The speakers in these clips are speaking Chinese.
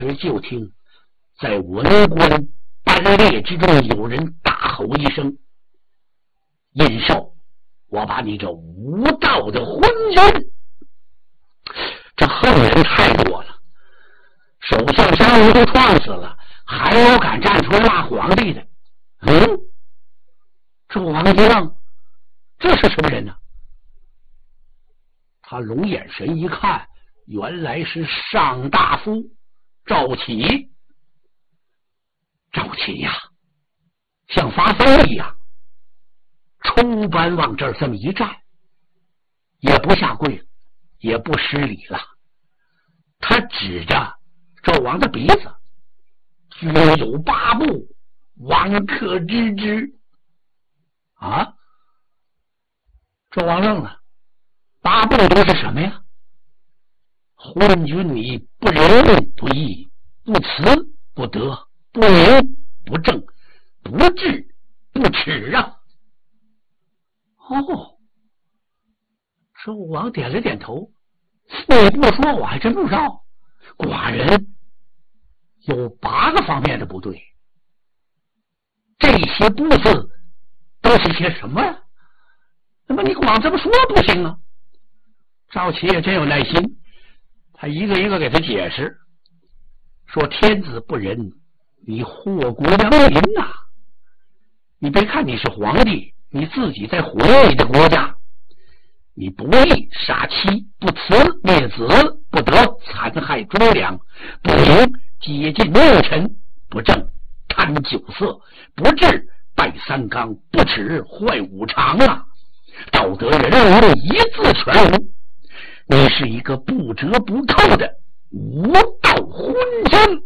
就听在文官班列之中有人大吼一声：“殷寿，我把你这无道的昏君！”这后人太多了，首相山无都撞死了，还有敢站出来骂皇帝的？纣王一愣，这是什么人呢？他龙眼神一看，原来是上大夫赵启。赵启呀，像发疯一样，冲班往这儿这么一站，也不下跪，也不施礼了。他指着纣王的鼻子：“君有八部，王可知之。”啊！纣王愣了，八部都是什么呀？昏君你不仁不义，不慈不德，不明不正，不智不耻啊！哦，纣王点了点头，你不说我还真不知道，寡人有8个方面的不对。这些不字都是些什么呀？那么你光这么说不行啊！赵启也真有耐心，他一个一个给他解释，说天子不仁，你祸国殃民呐！你别看你是皇帝，你自己在毁你的国家，你不义杀妻，不慈灭子，不得残害忠良，不明接近恶臣，不正贪酒色，不治败三纲，不耻坏五常啊！道德仁义一字全无，你是一个不折不扣的无道昏君！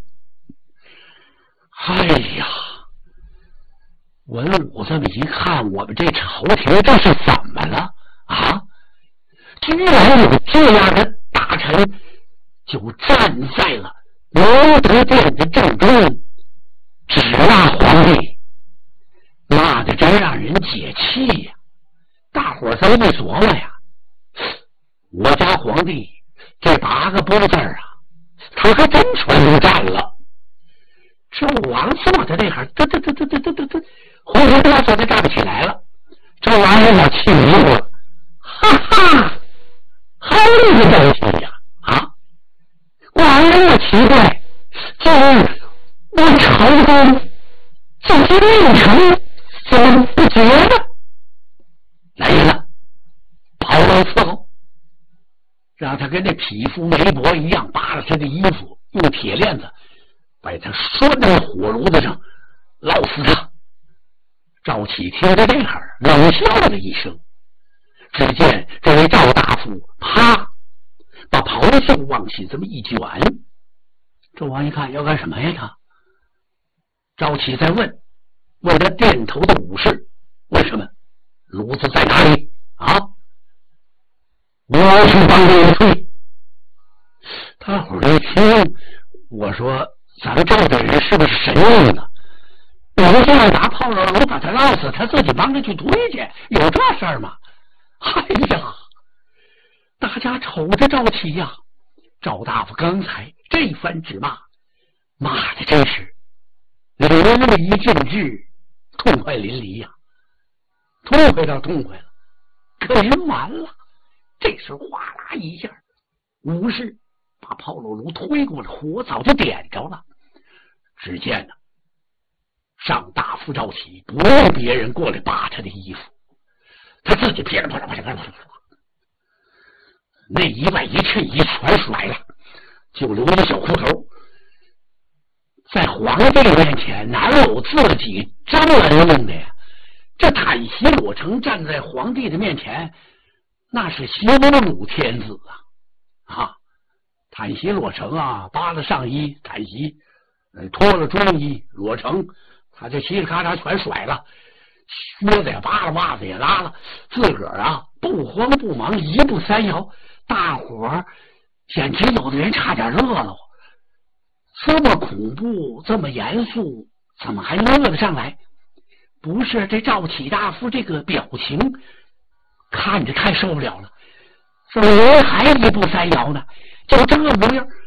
哎呀，文武这么一看，我们这朝廷这是怎么了啊？居然有这样的大臣就站在了隆德殿的正中，指骂皇帝，骂的真让人解气呀！大伙儿这么一琢磨呀，我家皇帝这8个不字啊，他还真全都占了。纣王坐在那哈，呼呼大坐的站不起来了。纣王有点气迷糊了，哈哈，好一个东西呀！啊，寡人也奇怪，我朝中这些命臣怎么不觉呢？来人了，跑来伺候，让他跟那匹夫媒婆一样扒了他的衣服，用铁链子把他拴在火炉子上，烙死他。赵启听着这会儿，冷笑了一声。只见这位赵大夫啪把袍袖往起这么一卷。纣王一看要干什么呀他？赵启在问他殿头的武士，问什么？炉子在哪里啊？我去帮你吹。大伙儿一听，我说咱们赵的人是不是神人呢？有的现在拿炮仗炉把他烙死，他自己帮着去推去，有这事儿吗？哎呀，大家瞅着赵启呀，赵大夫刚才这番指骂，骂的真是淋漓尽致，痛快淋漓呀！痛快倒痛快了，可是完了，这时候哗啦一下，武士把炮楼炉推过来，火早就点着了。只见呢，上大夫赵启不用别人过来扒他的衣服，他自己噼里啪啦啪啦啪啦啪啦，那一外一衬衣全甩了，就留着小裤头。在皇帝面前哪有自己这么弄的呀？这袒席裸成站在皇帝的面前，那是羞辱天子啊！袒席裸成啊，扒了上衣，袒席脱了中衣，裸成，他这嘁哩咔嚓全甩了，靴子也扒了，袜子也拉了，自个儿啊不慌不忙，一步三摇，大伙儿简直有的人差点乐了。这么恐怖，这么严肃，怎么还乐得上来？不是，这赵启大夫这个表情看着太受不了了，怎么人还一步三摇呢？就这模样，